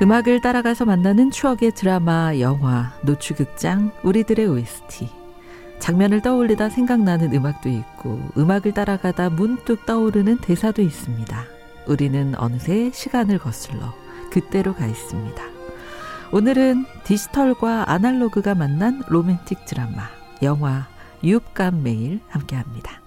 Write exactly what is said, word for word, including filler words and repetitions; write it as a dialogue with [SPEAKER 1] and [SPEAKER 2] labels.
[SPEAKER 1] 음악을 따라가서 만나는 추억의 드라마, 영화, 노출극장, 우리들의 오에스티. 장면을 떠올리다 생각나는 음악도 있고 음악을 따라가다 문득 떠오르는 대사도 있습니다. 우리는 어느새 시간을 거슬러 그때로 가 있습니다. 오늘은 디지털과 아날로그가 만난 로맨틱 드라마, 영화 유감메일 함께합니다.